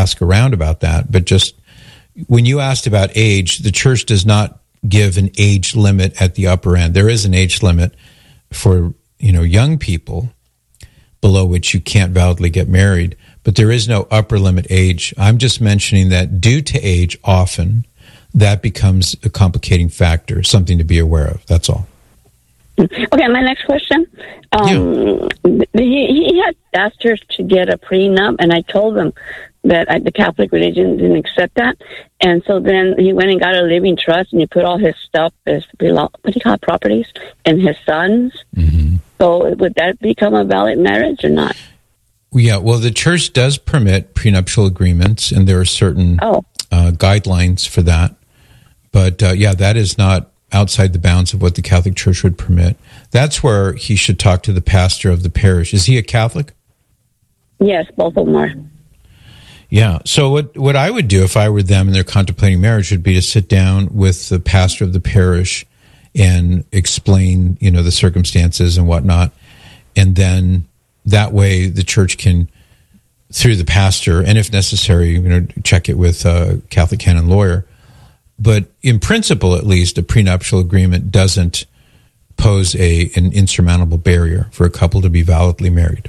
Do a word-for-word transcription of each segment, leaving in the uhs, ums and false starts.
ask around about that. But just when you asked about age, the church does not give an age limit at the upper end. There is an age limit for, you know, young people below which you can't validly get married, but there is no upper limit age. I'm just mentioning that due to age, often that becomes a complicating factor, something to be aware of. That's all. Okay, my next question. Um, yeah. he, he had asked her to get a prenup, and I told him that I, the Catholic religion didn't accept that. And so then he went and got a living trust, and he put all his stuff, his, what do you call it, properties, and his sons. Mm-hmm. So would that become a valid marriage or not? Yeah, well, the church does permit prenuptial agreements, and there are certain oh. uh, guidelines for that. But, uh, yeah, that is not outside the bounds of what the Catholic Church would permit. That's where he should talk to the pastor of the parish. Is he a Catholic? Yes, both of them are. Yeah. So what, what I would do if I were them and they're contemplating marriage would be to sit down with the pastor of the parish and explain, you know, the circumstances and whatnot. And then that way the church can, through the pastor, and if necessary, you know, check it with a Catholic canon lawyer. But in principle, at least, a prenuptial agreement doesn't pose a an insurmountable barrier for a couple to be validly married.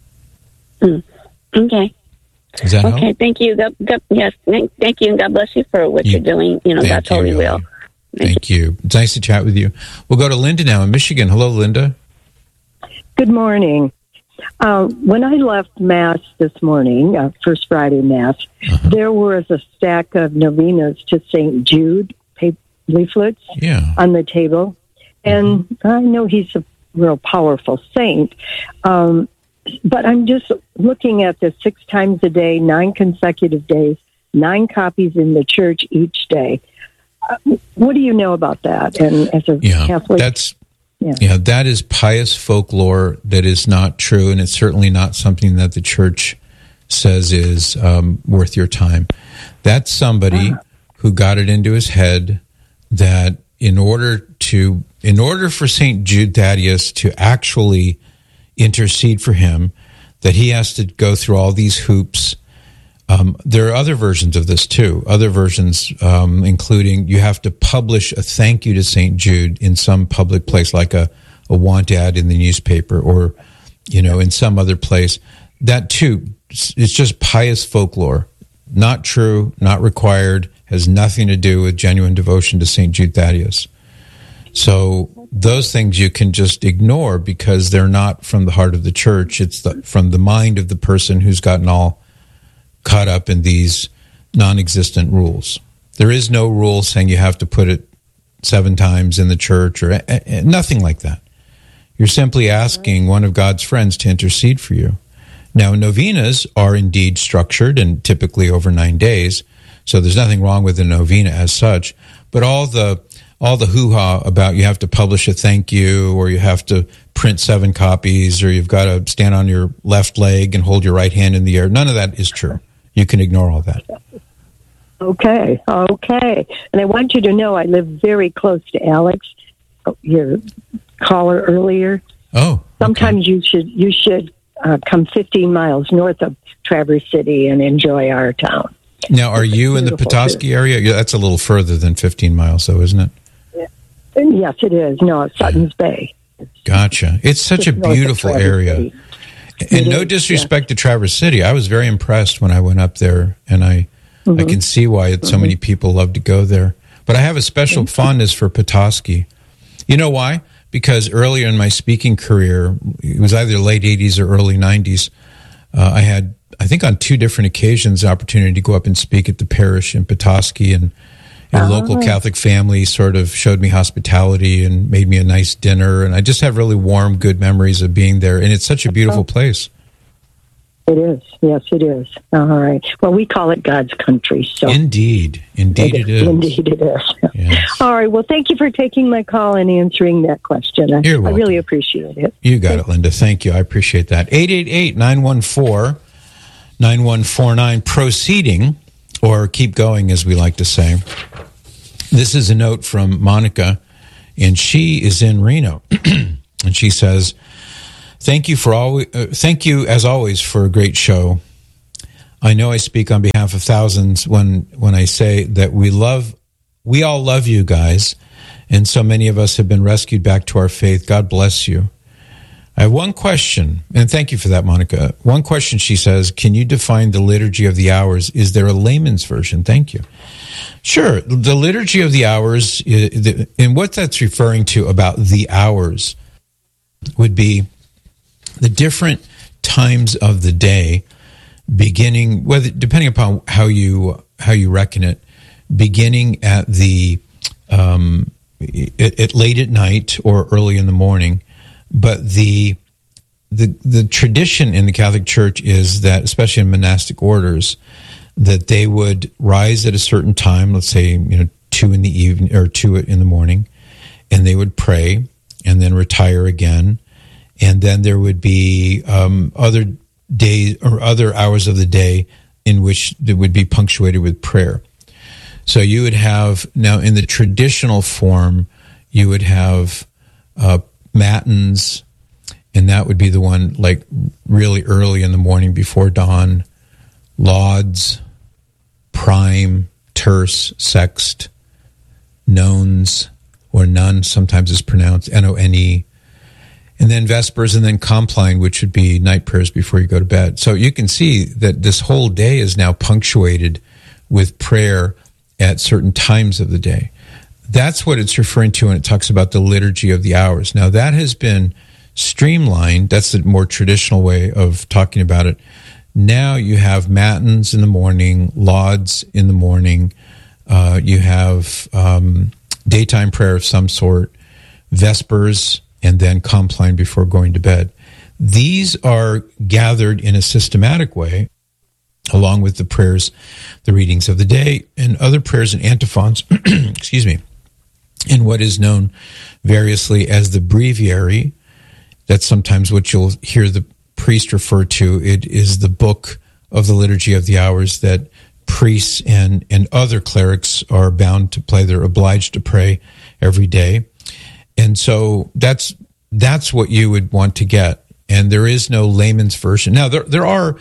Mm. Okay. Does that okay, help? thank you. God, God, yes, thank, thank you, and God bless you for what you, you're doing. You know, God totally will. Thank, thank you. you. It's nice to chat with you. We'll go to Linda now in Michigan. Hello, Linda. Good morning. Uh, when I left Mass this morning, uh, First Friday Mass, uh-huh. there was a stack of novenas to Saint Jude paper leaflets yeah. on the table. And mm-hmm. I know he's a real powerful saint, um, but I'm just looking at this six times a day, nine consecutive days, nine copies in the church each day. Uh, what do you know about that? And as a yeah, Catholic... That's- Yeah. yeah, that is pious folklore that is not true, and it's certainly not something that the church says is um, worth your time. That's somebody uh-huh. who got it into his head that in order to, in order for Saint Jude Thaddeus to actually intercede for him, that he has to go through all these hoops. Um, there are other versions of this too. Other versions, um, including you have to publish a thank you to Saint Jude in some public place, like a, a want ad in the newspaper, or you know, in some other place. That too, it's just pious folklore, not true, not required, has nothing to do with genuine devotion to Saint Jude Thaddeus. So those things you can just ignore because they're not from the heart of the church. It's the, from the mind of the person who's gotten all caught up in these non-existent rules. There is no rule saying you have to put it seven times in the church or a, a, nothing like that. You're simply asking one of God's friends to intercede for you. Now, novenas are indeed structured and typically over nine days, so there's nothing wrong with a novena as such, but all the all the hoo-ha about you have to publish a thank you, or you have to print seven copies, or you've got to stand on your left leg and hold your right hand in the air, none of that is true. You can ignore all that. Okay, okay. And I want you to know I live very close to Alex, your caller earlier. Oh, okay. Sometimes you should you should uh, come fifteen miles north of Traverse City and enjoy our town. Now, are you in the Petoskey too. area? Yeah, that's a little further than fifteen miles, though, isn't it? Yeah. Yes, it is. No, it's Sutton's yeah. Bay. It's gotcha. It's such a beautiful area. City. And no disrespect to Traverse City. I was very impressed when I went up there, and I mm-hmm. I can see why so mm-hmm. many people love to go there. But I have a special fondness for Petoskey. You know why? Because earlier in my speaking career, it was either late eighties or early nineties, uh, I had, I think on two different occasions, the opportunity to go up and speak at the parish in Petoskey, and a oh. local Catholic family sort of showed me hospitality and made me a nice dinner, and I just have really warm, good memories of being there, and it's such a beautiful place. It is. Yes, it is. All right. Well, we call it God's country. So Indeed. Indeed it is. Indeed it is. Yes. All right. Well, thank you for taking my call and answering that question. I, You're welcome. I really appreciate it. You got it, Linda. Thank you. I appreciate that. eight eight eight, nine one four, nine one four nine. Proceeding, or keep going, as we like to say. This is a note from Monica, and she is in Reno. And she says, Thank you for always, uh, thank you as always for a great show. I know I speak on behalf of thousands when, when I say that we love, we all love you guys, and so many of us have been rescued back to our faith. God bless you. I have one question, and thank you for that, Monica. One question, she says, can you define the Liturgy of the Hours? Is there a layman's version? Thank you. Sure. The Liturgy of the Hours, and what that's referring to about the hours would be the different times of the day, beginning, whether depending upon how you how you reckon it, beginning at the um, at, at late at night or early in the morning. But the the the tradition in the Catholic Church is that, especially in monastic orders, that they would rise at a certain time, let's say, you know, two in the evening or two in the morning, and they would pray and then retire again. And then there would be um, other days or other hours of the day in which it would be punctuated with prayer. So you would have, now in the traditional form, you would have uh, matins, and that would be the one like really early in the morning before dawn, lauds, prime, terce, sext, nones, or none, sometimes it's pronounced N O N E, and then vespers, and then compline, which would be night prayers before you go to bed. So you can see that this whole day is now punctuated with prayer at certain times of the day. That's what it's referring to when it talks about the Liturgy of the Hours. Now, that has been streamlined. That's the more traditional way of talking about it. Now you have matins in the morning, lauds in the morning. Uh, you have um, daytime prayer of some sort, vespers, and then compline before going to bed. These are gathered in a systematic way, along with the prayers, the readings of the day, and other prayers and antiphons, excuse me, in what is known variously as the breviary. That's sometimes what you'll hear the priest refer to. It is the book of the Liturgy of the Hours that priests and, and other clerics are bound to play. They're obliged to pray every day. And so that's that's what you would want to get. And there is no layman's version. Now, there there are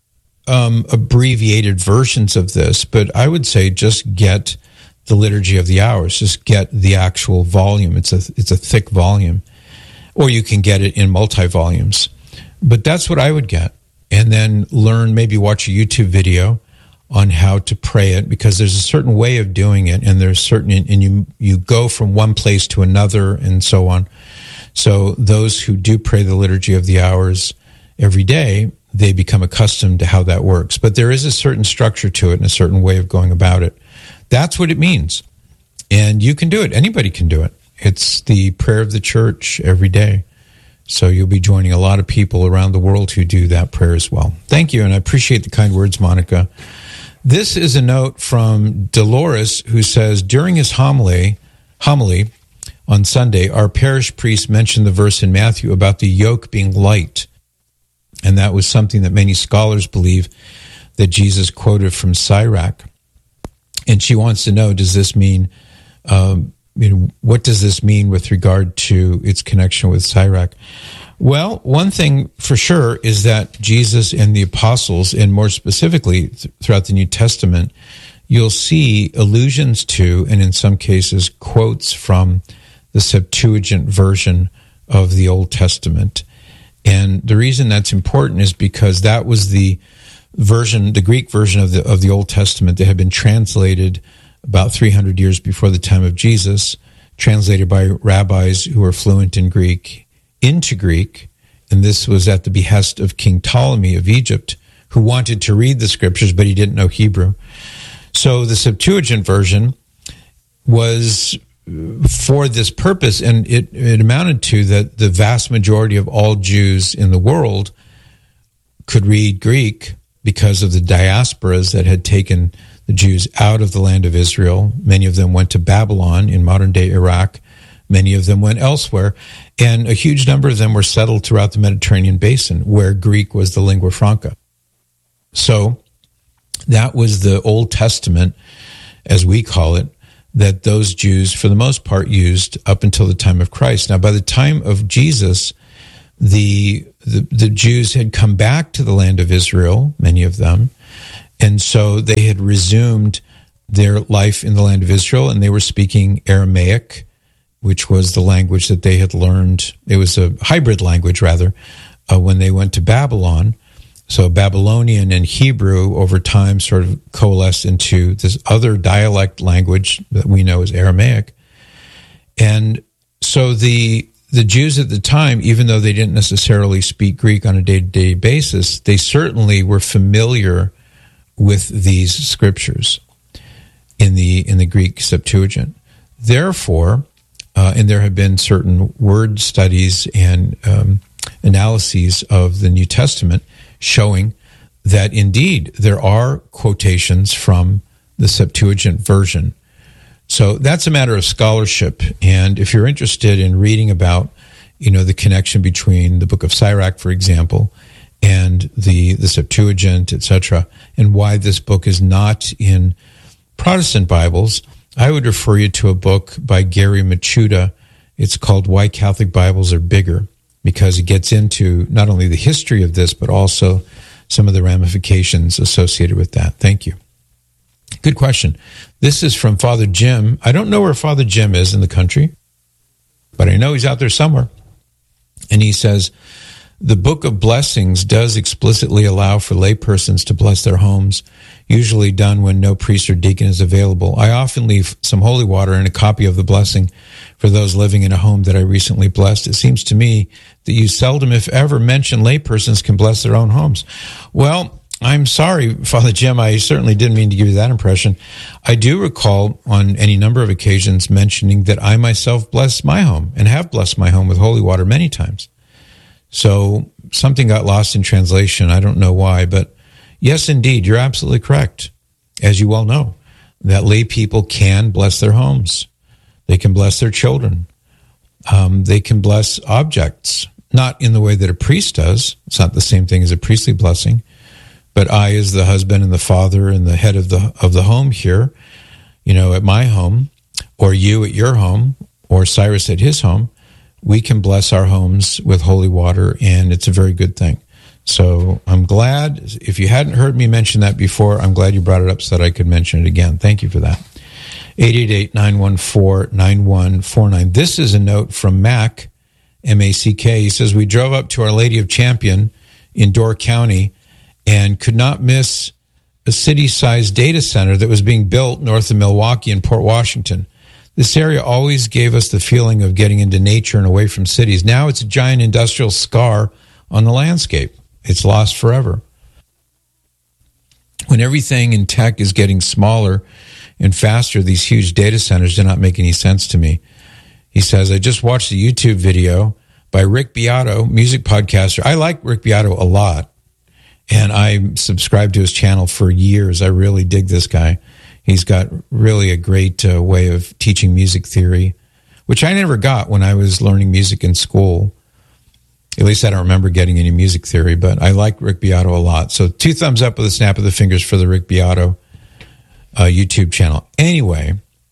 um, abbreviated versions of this, but I would say just get the Liturgy of the Hours. Just get the actual volume. It's a it's a thick volume. Or you can get it in multi-volumes. But that's what I would get. And then learn, maybe watch a YouTube video on how to pray it, because there's a certain way of doing it, and there's certain, and you you go from one place to another and so on. So those who do pray the Liturgy of the Hours every day, they become accustomed to how that works. But there is a certain structure to it and a certain way of going about it. That's what it means. And you can do it. Anybody can do it. It's the prayer of the church every day. So you'll be joining a lot of people around the world who do that prayer as well. Thank you, and I appreciate the kind words, Monica. This is a note from Dolores, who says, during his homily, homily on Sunday, our parish priest mentioned the verse in Matthew about the yoke being light. And that was something that many scholars believe that Jesus quoted from Sirach. And she wants to know, does this mean, um, you know, what does this mean with regard to its connection with Sirach? Well, one thing for sure is that Jesus and the apostles, and more specifically th- throughout the New Testament, you'll see allusions to, and in some cases, quotes from the Septuagint version of the Old Testament. And the reason that's important is because that was the version, the Greek version of the of the Old Testament that had been translated about three hundred years before the time of Jesus, translated by rabbis who were fluent in Greek into Greek, and this was at the behest of King Ptolemy of Egypt, who wanted to read the scriptures, but he didn't know Hebrew. So the Septuagint version was for this purpose, and it, it amounted to that the vast majority of all Jews in the world could read Greek because of the diasporas that had taken the Jews out of the land of Israel. Many of them went to Babylon in modern-day Iraq. Many of them went elsewhere, and a huge number of them were settled throughout the Mediterranean basin, where Greek was the lingua franca. So that was the Old Testament, as we call it, that those Jews, for the most part, used up until the time of Christ. Now, by the time of Jesus, the, the, the Jews had come back to the land of Israel, many of them, And so they had resumed their life in the land of Israel, and they were speaking Aramaic, which was the language that they had learned. It was a hybrid language, rather, uh, when they went to Babylon. So Babylonian and Hebrew over time sort of coalesced into this other dialect language that we know as Aramaic. And so the the Jews at the time, even though they didn't necessarily speak Greek on a day-to-day basis, they certainly were familiar with these scriptures in the in the Greek Septuagint. Therefore, uh, and there have been certain word studies and um, analyses of the New Testament showing that indeed there are quotations from the Septuagint version. So that's a matter of scholarship. And if you're interested in reading about, you know, the connection between the Book of Sirach, for example, and the, the Septuagint, et cetera, and why this book is not in Protestant Bibles, I would refer you to a book by Gary Machuda. It's called Why Catholic Bibles Are Bigger, because it gets into not only the history of this, but also some of the ramifications associated with that. Thank you. Good question. This is from Father Jim. I don't know where Father Jim is in the country, but I know he's out there somewhere. And he says, the Book of Blessings does explicitly allow for laypersons to bless their homes, usually done when no priest or deacon is available. I often leave some holy water and a copy of the blessing for those living in a home that I recently blessed. It seems to me that you seldom, if ever, mention laypersons can bless their own homes. Well, I'm sorry, Father Jim, I certainly didn't mean to give you that impression. I do recall on any number of occasions mentioning that I myself bless my home and have blessed my home with holy water many times. So something got lost in translation. I don't know why, but yes, indeed, you're absolutely correct. As you well know, that lay people can bless their homes. They can bless their children. Um, they can bless objects, not in the way that a priest does. It's not the same thing as a priestly blessing. But I, as the husband and the father and the head of the of the home here, you know, at my home, or you at your home, or Cyrus at his home, we can bless our homes with holy water, and it's a very good thing. So I'm glad, if you hadn't heard me mention that before, I'm glad you brought it up so that I could mention it again. Thank you for that. eight eight eight, nine one four, nine one four nine. This is a note from Mac, M A C K. He says, we drove up to Our Lady of Champion in Door County and could not miss a city-sized data center that was being built north of Milwaukee and Port Washington. This area always gave us the feeling of getting into nature and away from cities. Now it's a giant industrial scar on the landscape. It's lost forever. When everything in tech is getting smaller and faster, these huge data centers do not make any sense to me. He says, I just watched a YouTube video by Rick Beato, music podcaster. I like Rick Beato a lot, and I subscribed to his channel for years. I really dig this guy. He's got really a great uh, way of teaching music theory, which I never got when I was learning music in school. At least I don't remember getting any music theory, but I like Rick Beato a lot. So two thumbs up with a snap of the fingers for the Rick Beato uh, YouTube channel. Anyway,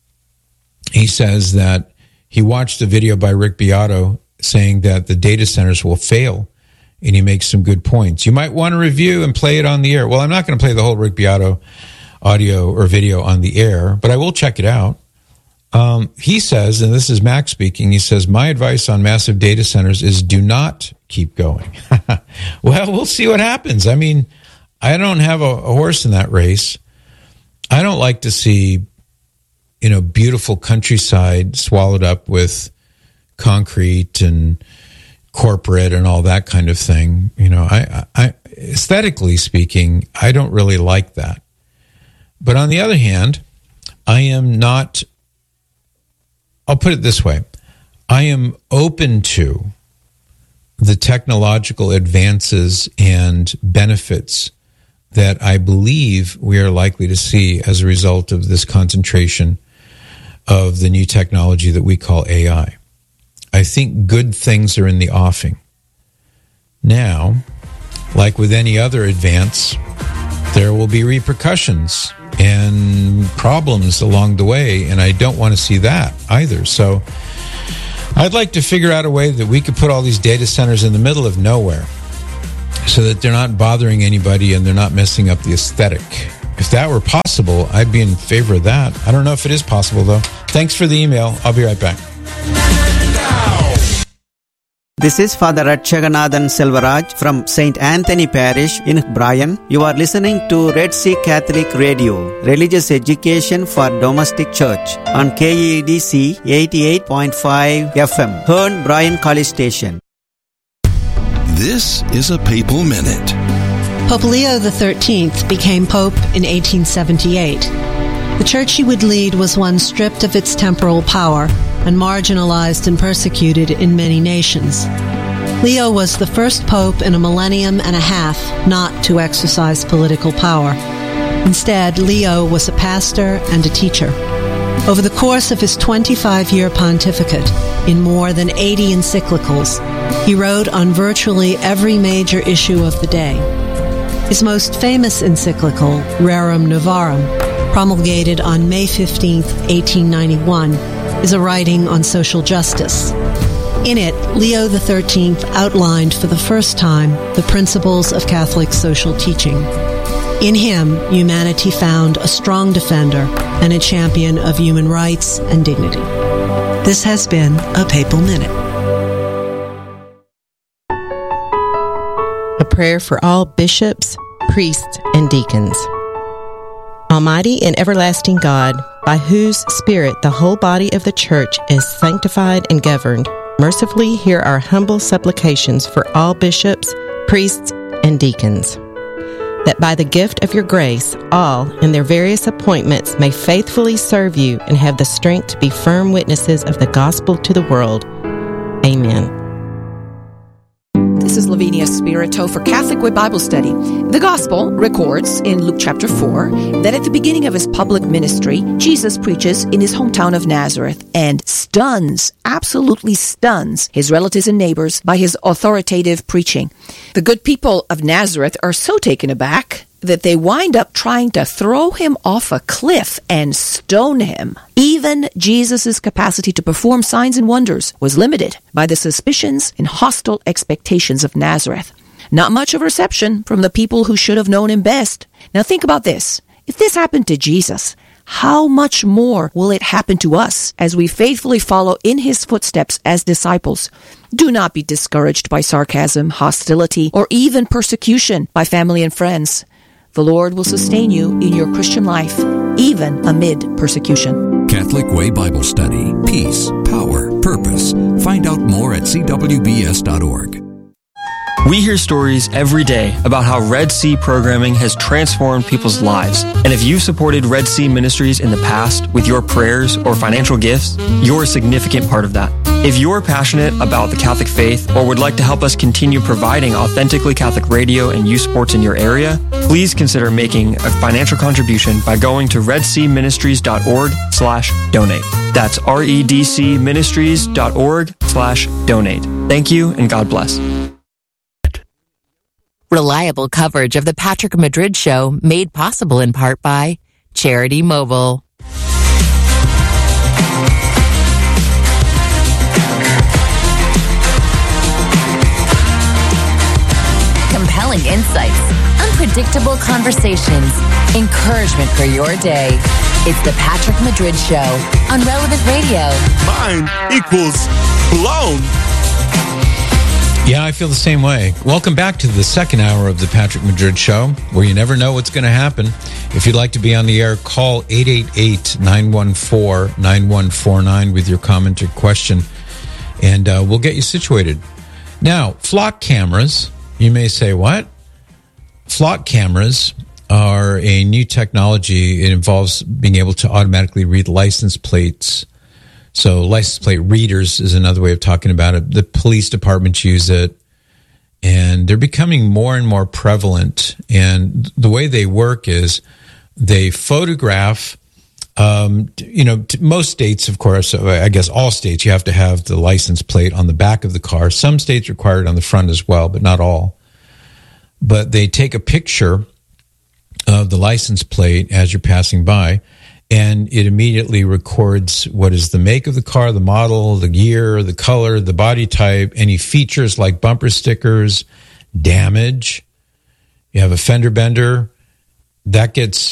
he says that he watched a video by Rick Beato saying that the data centers will fail, and he makes some good points. You might want to review and play it on the air. Well, I'm not going to play the whole Rick Beato audio or video on the air, but I will check it out. Um, he says, and this is Max speaking, he says, my advice on massive data centers is do not keep going. Well, we'll see what happens. I mean, I don't have a, a horse in that race. I don't like to see, you know, beautiful countryside swallowed up with concrete and corporate and all that kind of thing. You know, I, I aesthetically speaking, I don't really like that. But on the other hand, I am not, I'll put it this way, I am open to the technological advances and benefits that I believe we are likely to see as a result of this concentration of the new technology that we call A I. I think good things are in the offing. Now, like with any other advance, there will be repercussions and problems along the way, and I don't want to see that either. So I'd like to figure out a way that we could put all these data centers in the middle of nowhere so that they're not bothering anybody and they're not messing up the aesthetic if that were possible, I'd be in favor of that. I don't know if it is possible, though. Thanks for the email. I'll be right back. This is Father Ratchaganathan Selvaraj from Saint Anthony Parish in Bryan. You are listening to Red Sea Catholic Radio, religious education for domestic church on K E D C eighty-eight point five F M, Hearn Bryan College Station. This is a Papal Minute. Pope Leo the thirteenth became Pope in eighteen seventy-eight. The church he would lead was one stripped of its temporal power and marginalized and persecuted in many nations. Leo was the first pope in a millennium and a half not to exercise political power. Instead, Leo was a pastor and a teacher. Over the course of his twenty-five-year pontificate, in more than eighty encyclicals, he wrote on virtually every major issue of the day. His most famous encyclical, Rerum Novarum, promulgated on May fifteenth, eighteen ninety-one, is a writing on social justice. In it, Leo the thirteenth outlined for the first time the principles of Catholic social teaching. In him, humanity found a strong defender and a champion of human rights and dignity. This has been a Papal Minute. A prayer for all bishops, priests, and deacons. Almighty and everlasting God, by whose Spirit the whole body of the Church is sanctified and governed, mercifully hear our humble supplications for all bishops, priests, and deacons, that by the gift of your grace, all, in their various appointments, may faithfully serve you and have the strength to be firm witnesses of the gospel to the world. Amen. This is Lavinia Spirito for Catholic Way Bible Study. The Gospel records in Luke chapter four that at the beginning of his public ministry, Jesus preaches in his hometown of Nazareth and stuns, absolutely stuns, his relatives and neighbors by his authoritative preaching. The good people of Nazareth are so taken aback that they wind up trying to throw him off a cliff and stone him. Even Jesus' capacity to perform signs and wonders was limited by the suspicions and hostile expectations of Nazareth. Not much of reception from the people who should have known him best. Now think about this. If this happened to Jesus, how much more will it happen to us as we faithfully follow in his footsteps as disciples? Do not be discouraged by sarcasm, hostility, or even persecution by family and friends. The Lord will sustain you in your Christian life, even amid persecution. Catholic Way Bible Study. Peace, power, purpose. Find out more at c w b s dot org. We hear stories every day about how Red Sea programming has transformed people's lives. And if you've supported Red Sea Ministries in the past with your prayers or financial gifts, you're a significant part of that. If you're passionate about the Catholic faith or would like to help us continue providing authentically Catholic radio and youth sports in your area, please consider making a financial contribution by going to redseaministries.org slash donate. That's redcministries.org slash donate. Thank you and God bless. Reliable coverage of the Patrick Madrid Show made possible in part by Charity Mobile. Compelling insights, unpredictable conversations, encouragement for your day. It's the Patrick Madrid Show on Relevant Radio. Mind equals blown. Yeah, I feel the same way. Welcome back to the second hour of the Patrick Madrid Show, where you never know what's going to happen. If you'd like to be on the air, call eight eight eight, nine one four, nine one four nine with your comment or question, and uh, we'll get you situated. Now, flock cameras, you may say, what? Flock cameras are a new technology. It involves being able to automatically read license plates. So license plate readers is another way of talking about it. The police departments use it, and they're becoming more and more prevalent. And the way they work is they photograph, um, you know, most states, of course, I guess all states, you have to have the license plate on the back of the car. Some states require it on the front as well, but not all. But they take a picture of the license plate as you're passing by, and it immediately records what is the make of the car, the model, the year, the color, the body type, any features like bumper stickers, damage. You have a fender bender, that gets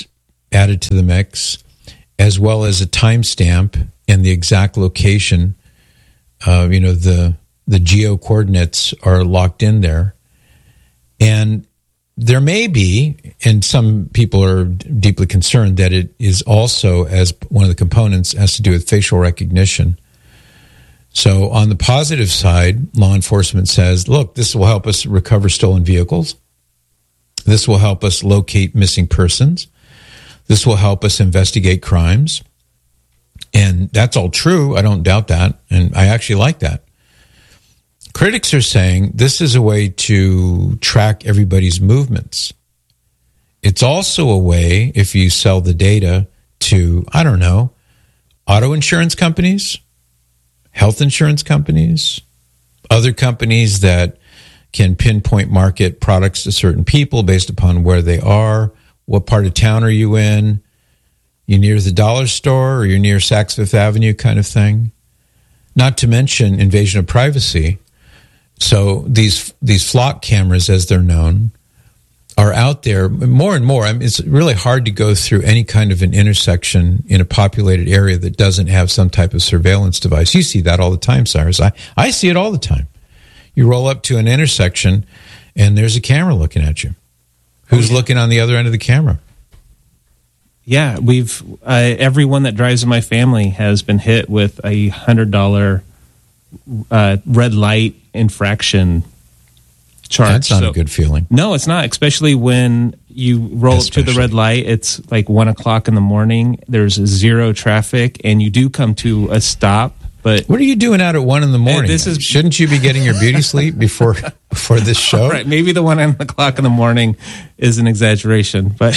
added to the mix, as well as a timestamp and the exact location. Uh, you know, the the geo coordinates are locked in there. And there may be, and some people are deeply concerned that it is also, as one of the components, has to do with facial recognition. So on the positive side, law enforcement says, look, this will help us recover stolen vehicles. This will help us locate missing persons. This will help us investigate crimes. And that's all true. I don't doubt that. And I actually like that. Critics are saying this is a way to track everybody's movements. It's also a way, if you sell the data to, I don't know, auto insurance companies, health insurance companies, other companies that can pinpoint market products to certain people based upon where they are. What part of town are you in? You near the dollar store or you're near Saks Fifth Avenue kind of thing? Not to mention invasion of privacy. So these these flock cameras, as they're known, are out there more and more. I mean, it's really hard to go through any kind of an intersection in a populated area that doesn't have some type of surveillance device. You see that all the time, Cyrus. I, I see it all the time. You roll up to an intersection, and there's a camera looking at you. Who's oh, yeah. looking on the other end of the camera? Yeah, we've uh, everyone that drives in my family has been hit with a hundred dollar uh, red light infraction charge. That's not so, a good feeling. No, it's not. Especially when you roll especially. up to the red light. It's like one o'clock in the morning. There's zero traffic, and you do come to a stop. But what are you doing out at one in the morning? This is, Shouldn't you be getting your beauty sleep before before this show? Right. Maybe the one o'clock in the morning is an exaggeration, but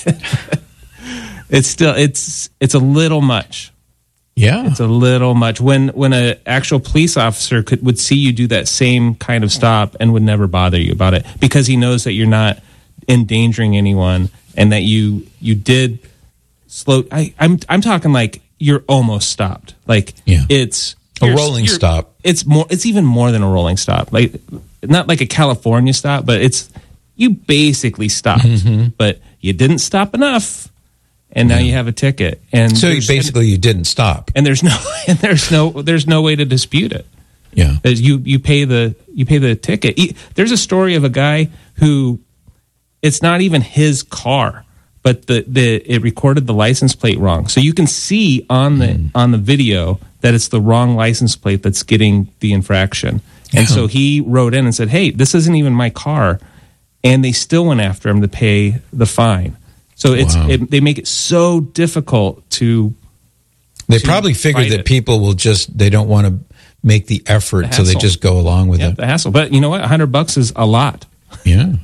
it's still it's it's a little much. Yeah, it's a little much. When when an actual police officer could would see you do that same kind of stop and would never bother you about it because he knows that you're not endangering anyone and that you you did slow. I, I'm I'm talking like. You're almost stopped. Like yeah. it's a rolling stop. It's more. It's even more than a rolling stop. Like not like a California stop, but it's you basically stopped, mm-hmm. but you didn't stop enough, and now yeah. you have a ticket. And so you basically and, you didn't stop, and there's no and there's no there's no way to dispute it. Yeah, you you pay the you pay the ticket. There's a story of a guy who it's not even his car. But the, the it recorded the license plate wrong, so you can see on the mm. on the video that it's the wrong license plate that's getting the infraction. And yeah. so he wrote in and said, "Hey, this isn't even my car," and they still went after him to pay the fine. So it's wow. it, they make it so difficult to. They to probably figured that it. people will just they don't want to make the effort, the so they just go along with yeah, it. The hassle, but you know what? A hundred bucks is a lot. Yeah,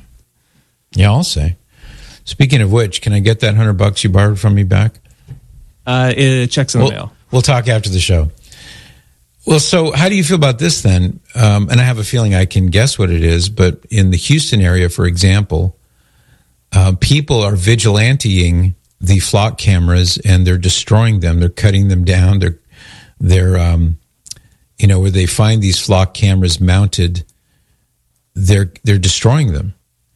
yeah, I'll say. Speaking of which, can I get that hundred bucks you borrowed from me back? Uh, it checks in we'll, the mail. We'll talk after the show. Well, so how do you feel about this then? Um, and I have a feeling I can guess what it is, but in the Houston area, for example, uh, people are vigilanteing the flock cameras and they're destroying them. They're cutting them down. They're, they're, um, you know, where they find these flock cameras mounted, they're they're destroying them.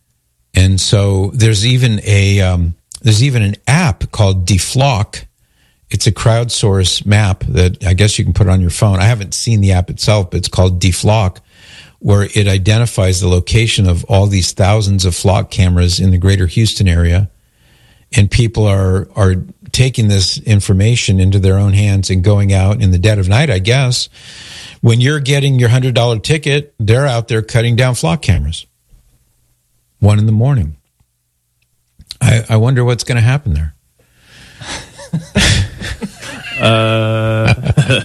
And so there's even a um, there's even an app called Deflock. It's a crowdsource map that I guess you can put on your phone. I haven't seen the app itself, but it's called Deflock, where it identifies the location of all these thousands of flock cameras in the greater Houston area. And people are are taking this information into their own hands and going out in the dead of night, I guess. When you're getting your one hundred dollars ticket, they're out there cutting down flock cameras. One in the morning. I, I wonder what's going to happen there. uh,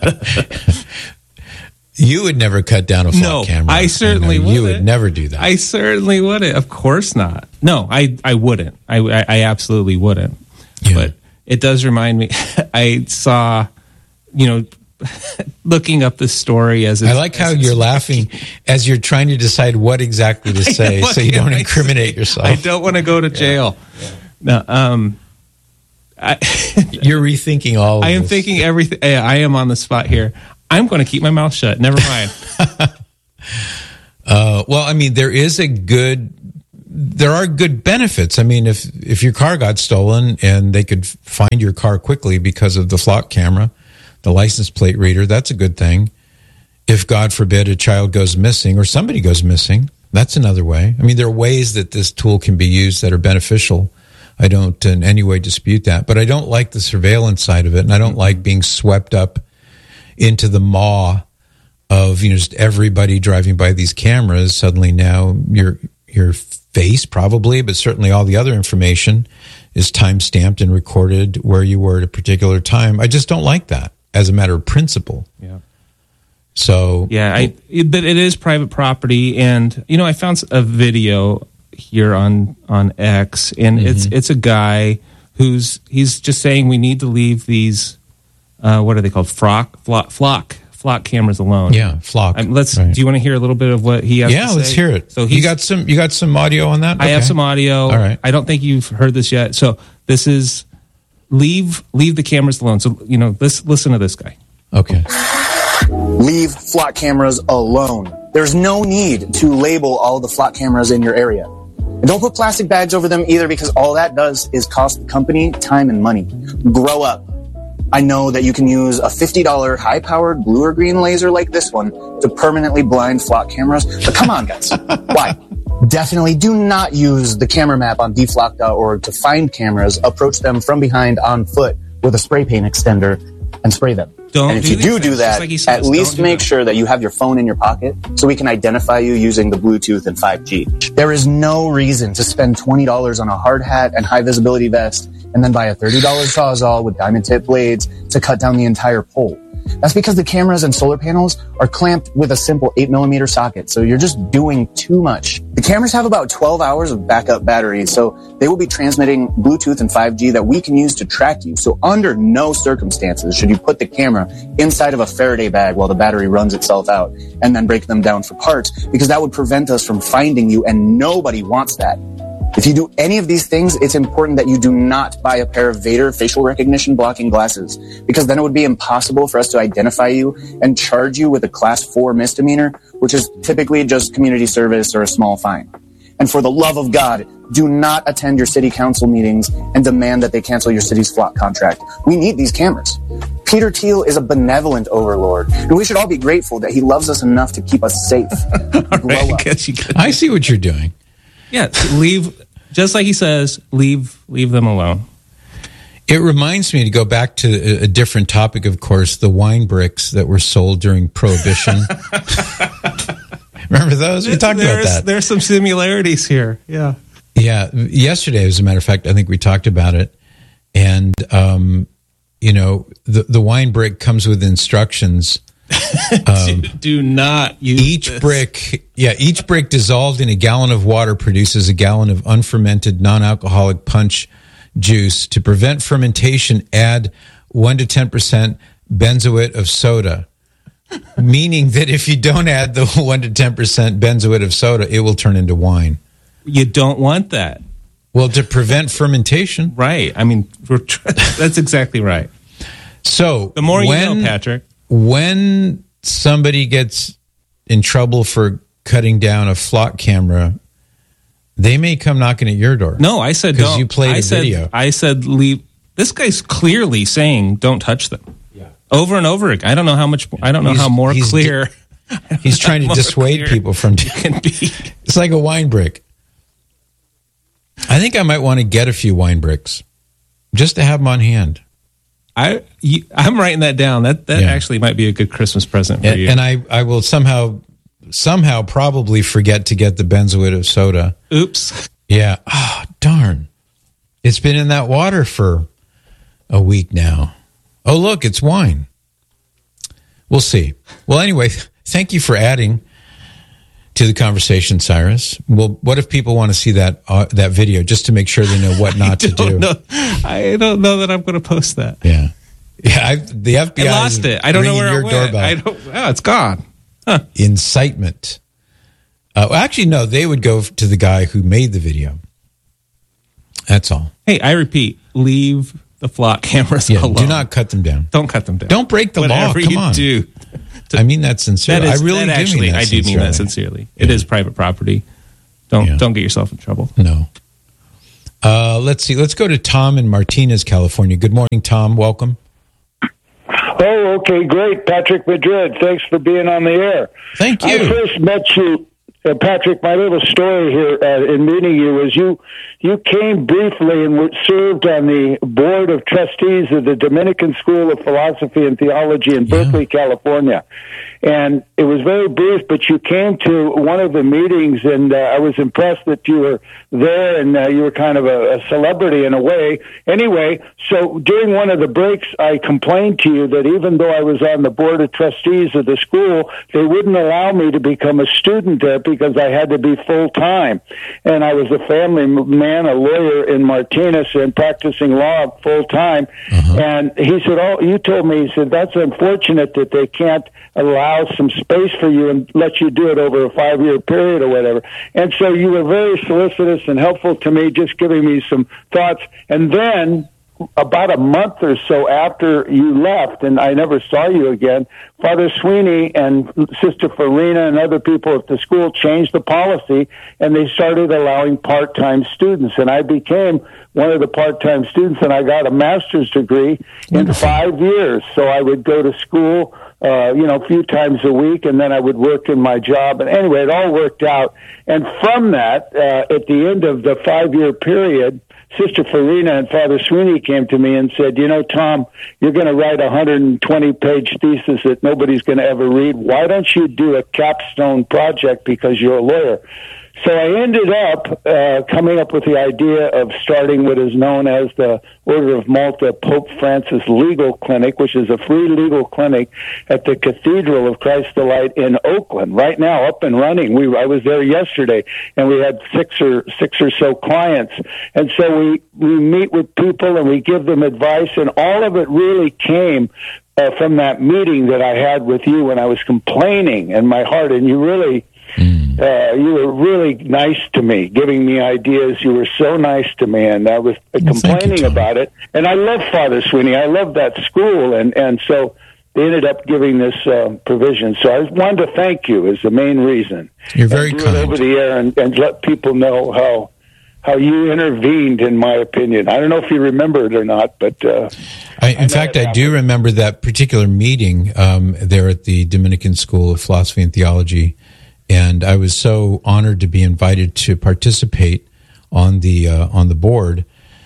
you would never cut down a flock no, camera. I certainly I wouldn't. You would never do that. I certainly wouldn't. Of course not. No, I, I wouldn't. I, I, I absolutely wouldn't. Yeah. But it does remind me. I saw, you know, looking up the story as it's, I like how you're laughing as you're trying to decide what exactly to say, so you don't incriminate yourself. I don't want to go to jail. Yeah. Yeah. No, um, I, you're rethinking all of I am this. thinking everything. I am on the spot here. I'm going to keep my mouth shut. Never mind. uh, well, I mean, there is a good there are good benefits. I mean, if if your car got stolen and they could find your car quickly because of the flock camera, the license plate reader, that's a good thing. If, God forbid, a child goes missing or somebody goes missing, that's another way. I mean, there are ways that this tool can be used that are beneficial. I don't in any way dispute that, but I don't like the surveillance side of it, and I don't like being swept up into the maw of, you know, just everybody driving by these cameras. Suddenly now your your face probably, but certainly all the other information is time-stamped and recorded where you were at a particular time. I just don't like that as a matter of principle. Yeah. So yeah, I, it, but it is private property, and you know, I found a video here on on X, and mm-hmm. it's it's a guy who's he's just saying we need to leave these uh, what are they called flock flock flock flock cameras alone. Yeah, flock. Um, let's. Right. Do you want to hear a little bit of what he has? Yeah, to say? let's hear it. So you got some you got some audio on that. I okay. have some audio. All right. I don't think you've heard this yet. So this is leave leave the cameras alone. So you know, let's listen to this guy. Okay. Leave flock cameras alone. There's no need to label all the flock cameras in your area. And don't put plastic bags over them either, because all that does is cost the company time and money. Grow up. I know that you can use a fifty dollars high-powered blue or green laser like this one to permanently blind flock cameras, but come on, guys. Why? Definitely do not use the camera map on d flock dot org to find cameras, approach them from behind on foot with a spray paint extender, and spray them. Don't and if do you do things, do that, like says, at least make that. sure that you have your phone in your pocket so we can identify you using the Bluetooth and five G. There is no reason to spend twenty dollars on a hard hat and high visibility vest and then buy a thirty dollars Sawzall with diamond tip blades to cut down the entire pole. That's because the cameras and solar panels are clamped with a simple eight millimeter socket, so you're just doing too much. The cameras have about twelve hours of backup battery, so they will be transmitting Bluetooth and five G that we can use to track you. So under no circumstances should you put the camera inside of a Faraday bag while the battery runs itself out and then break them down for parts, because that would prevent us from finding you, and nobody wants that. If you do any of these things, it's important that you do not buy a pair of Vader facial recognition blocking glasses, because then it would be impossible for us to identify you and charge you with a class four misdemeanor, which is typically just community service or a small fine. And for the love of God, do not attend your city council meetings and demand that they cancel your city's flock contract. We need these cameras. Peter Thiel is a benevolent overlord, and we should all be grateful that he loves us enough to keep us safe. Grow up. I see what you're doing. Yeah, leave, just like he says, leave leave them alone. It reminds me to go back to a, a different topic, of course, the wine bricks that were sold during Prohibition. Remember those? We talked there's, about that. There's some similarities here. Yeah. Yeah. Yesterday, as a matter of fact, I think we talked about it. And, um, you know, the, the wine brick comes with instructions. Um, do, do not use each this. brick. Yeah, each brick dissolved in a gallon of water produces a gallon of unfermented non-alcoholic punch juice. To prevent fermentation, add one to ten percent benzoate of soda. Meaning that if you don't add the one to ten percent benzoate of soda, it will turn into wine. You don't want that. Well, to prevent fermentation, right? I mean, we're tr- that's exactly right. So the more when, you know, Patrick. When somebody gets in trouble for cutting down a flock camera, they may come knocking at your door. No, I said because don't. you played I a said, video. I said leave. This guy's clearly saying don't touch them. Yeah. Over and over again. I don't know how much. I don't know he's, how more he's clear. Di- he's trying to dissuade people from. Can be. It's like a wine brick. I think I might want to get a few wine bricks just to have them on hand. I, you, I'm writing that down. That that yeah. actually might be a good Christmas present for and, you. And I, I will somehow, somehow probably forget to get the benzoate of soda. Oops. Yeah. Oh, darn. It's been in that water for a week now. Oh, look, it's wine. We'll see. Well, anyway, thank you for adding to the conversation, Cyrus. Well, what if people want to see that uh, that video just to make sure they know what not to do? Know. I don't know that I'm going to post that. Yeah, yeah. I, the F B I I lost it. I don't know where it went. Doorbell. I don't. Oh, it's gone. Huh. Incitement. Uh, well, actually, no. They would go to the guy who made the video. That's all. Hey, I repeat: leave the flock cameras yeah, alone. Do not cut them down. Don't cut them down. Don't break the Whatever law. Come you on. Do. I mean that sincerely. That is, I really that do actually, mean that I do sincerely. mean that sincerely. It yeah. is private property. Don't Yeah. don't get yourself in trouble. No. Uh, let's see. Let's go to Tom in Martinez, California. Good morning, Tom. Welcome. Oh, okay, great. Patrick Madrid, thanks for being on the air. Thank you. I first met you, uh, Patrick. My little story here uh, in meeting you was you you came briefly and were served on the board of trustees of the Dominican School of Philosophy and Theology in Berkeley, yeah. California. And it was very brief, but you came to one of the meetings, and uh, I was impressed that you were there, and uh, you were kind of a, a celebrity in a way. Anyway, so during one of the breaks, I complained to you that even though I was on the board of trustees of the school, they wouldn't allow me to become a student there because I had to be full-time. And I was a family man, a lawyer in Martinez, and practicing law full-time. Uh-huh. And he said, oh, you told me, he said, that's unfortunate that they can't allow some space for you and let you do it over a five-year period or whatever. And so you were very solicitous and helpful to me, just giving me some thoughts. And then about a month or so after you left, and I never saw you again, Father Sweeney and Sister Farina and other people at the school changed the policy, and they started allowing part-time students. And I became one of the part-time students, and I got a master's degree in five years. So I would go to school Uh, you know, a few times a week, and then I would work in my job. And anyway, it all worked out. And from that, uh, at the end of the five-year period, Sister Farina and Father Sweeney came to me and said, you know, Tom, you're going to write a one hundred twenty page thesis that nobody's going to ever read. Why don't you do a capstone project because you're a lawyer? So I ended up uh, coming up with the idea of starting what is known as the Order of Malta Pope Francis Legal Clinic, which is a free legal clinic at the Cathedral of Christ the Light in Oakland. Right now, up and running. We I was there yesterday, and we had six or six or so clients. And so we we meet with people and we give them advice, and all of it really came uh, from that meeting that I had with you when I was complaining in my heart, and you really. Uh, you were really nice to me, giving me ideas. You were so nice to me, and I was well, complaining you, about it. And I love Father Sweeney. I love that school, and, and so they ended up giving this uh, provision. So I wanted to thank you as the main reason. You're very and do kind. It over the air and, and let people know how how you intervened, in my opinion. I don't know if you remember it or not, but uh, I, in I fact, I do remember that particular meeting um, there at the Dominican School of Philosophy and Theology. And I was so honored to be invited to participate on the uh, on the board.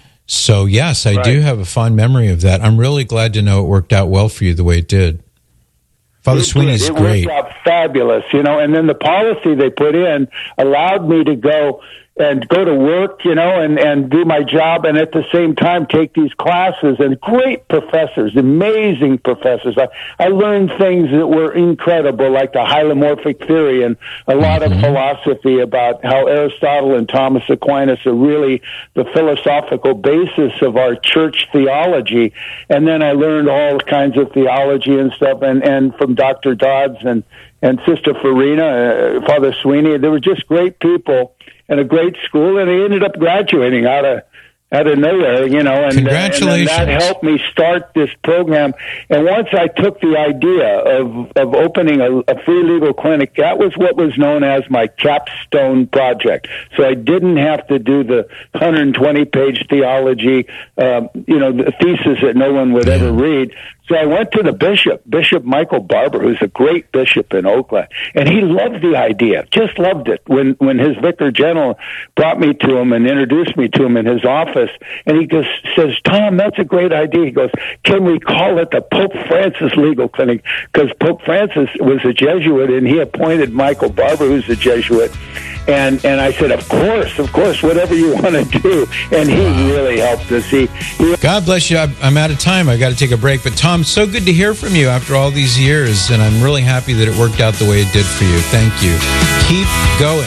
So yes, I right. do have a fond memory of that. I'm really glad to know it worked out well for you the way it did. Father it Sweeney's it great. It worked out fabulous, you know. And then the policy they put in allowed me to go and go to work, you know, and, and do my job, and at the same time take these classes. And great professors, amazing professors. I, I learned things that were incredible, like the hylomorphic theory and a lot mm-hmm. of philosophy about how Aristotle and Thomas Aquinas are really the philosophical basis of our church theology. And then I learned all kinds of theology and stuff, and, and from Doctor Dodds and, and Sister Farina, uh, Father Sweeney. They were just great people. And a great school, and he ended up graduating out of out of nowhere, you know. And, Congratulations! And that helped me start this program. And once I took the idea of of opening a, a free legal clinic, that was what was known as my capstone project. So I didn't have to do the one hundred twenty page theology, um, you know, the thesis that no one would ever read. So I went to the bishop, Bishop Michael Barber, who's a great bishop in Oakland, and he loved the idea, just loved it. When when his vicar general brought me to him and introduced me to him in his office, and he goes, says, Tom, that's a great idea. He goes, can we call it the Pope Francis Legal Clinic? Because Pope Francis was a Jesuit, and he appointed Michael Barber, who's a Jesuit. And and I said, of course, of course, whatever you want to do. And he wow. really helped us. He, he God bless you. I'm out of time. I got to take a break. But Tom, so good to hear from you after all these years. And I'm really happy that it worked out the way it did for you. Thank you. Keep going.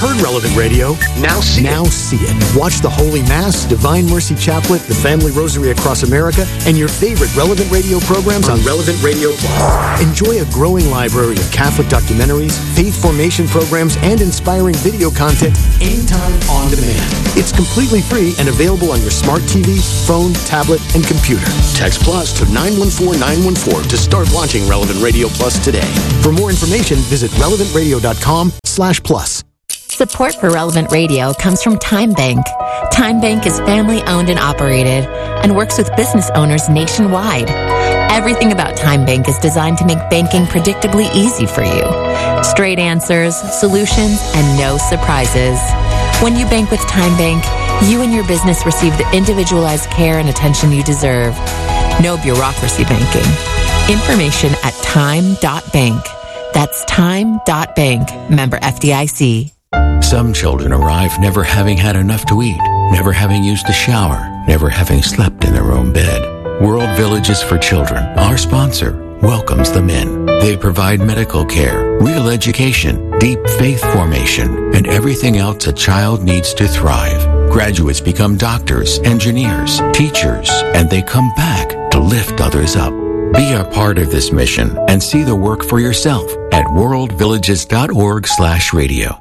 heard Relevant Radio? Now see now it. Now see it. Watch the Holy Mass, Divine Mercy Chaplet, the Family Rosary Across America, and your favorite Relevant Radio programs on Relevant Radio Plus. Enjoy a growing library of Catholic documentaries, faith formation programs, and inspiring video content anytime on demand. It's completely free and available on your smart T V, phone, tablet, and computer. Text Plus to nine one four nine one four to start launching Relevant Radio Plus today. For more information, visit relevant radio dot com slash plus. Support for Relevant Radio comes from Time Bank. Time Bank is family-owned and operated and works with business owners nationwide. Everything about Time Bank is designed to make banking predictably easy for you. Straight answers, solutions, and no surprises. When you bank with Time Bank, you and your business receive the individualized care and attention you deserve. No bureaucracy banking. Information at time dot bank. That's time dot bank. Member F D I C. Some children arrive never having had enough to eat, never having used a shower, never having slept in their own bed. World Villages for Children, our sponsor, welcomes them in. They provide medical care, real education, deep faith formation, and everything else a child needs to thrive. Graduates become doctors, engineers, teachers, and they come back to lift others up. Be a part of this mission and see the work for yourself at world villages dot org slash radio.